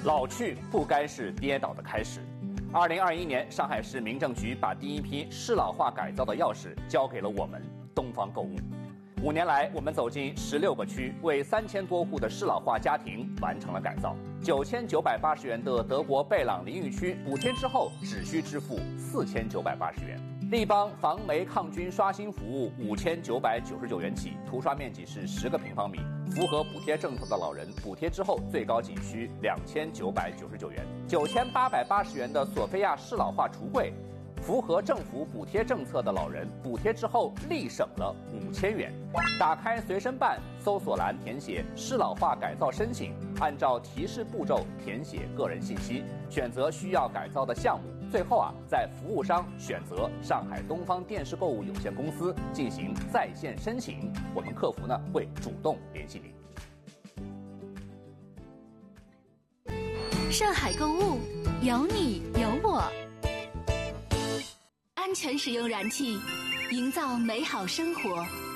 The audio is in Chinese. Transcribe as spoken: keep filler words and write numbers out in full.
老去不该是跌倒的开始。二零二一年，上海市民政局把第一批适老化改造的钥匙交给了我们东方购物。五年来，我们走进十六个区，为三千多户的适老化家庭完成了改造。九千九百八十元的德国贝朗淋浴区补贴之后，只需支付四千九百八十元。立邦防霉抗菌刷新服务五千九百九十九元起，涂刷面积是十个平方米，符合补贴政策的老人，补贴之后最高仅需两千九百九十九元。九千八百八十元的索菲亚适老化橱柜，符合政府补贴政策的老人，补贴之后立省了五千元。打开随身办，搜索栏填写适老化改造申请，按照提示步骤填写个人信息，选择需要改造的项目。最后啊，在服务商选择上海东方电视购物有限公司进行在线申请，我们客服呢会主动联系您。上海购物，有你有我。安全使用燃气，营造美好生活。